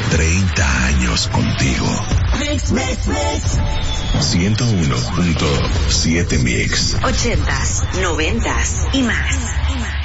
30 años contigo. Mix, mix, mix. 101.7 Mix. 80s, 90s y más.